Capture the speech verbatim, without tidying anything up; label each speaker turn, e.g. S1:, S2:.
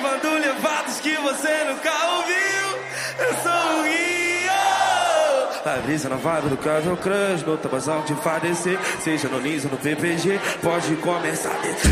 S1: levando levados que você nunca ouviu. Eu sou o Rio. A brisa na vibe do Casual Crush, no tabazão te fadecer. Seja no Lins ou no P P G, pode começar a descer.